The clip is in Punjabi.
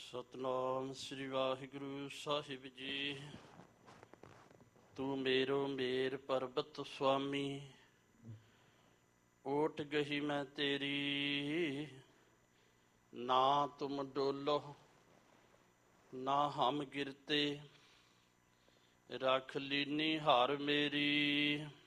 ਸਤਨਾਮ ਸ੍ਰੀ ਵਾਹਿਗੁਰੂ ਸਾਹਿਬ ਜੀ। ਤੂੰ ਮੇਰੋ ਮੇਰ ਪਰਬਤ ਸੁਆਮੀ, ਓਟ ਗਹੀ ਮੈਂ ਤੇਰੀ। ਨਾ ਤੁਮ ਡੋਲੋ ਨਾ ਹਮ ਗਿਰਤੇ, ਰੱਖ ਲੀਨੀ ਹਾਰ ਮੇਰੀ।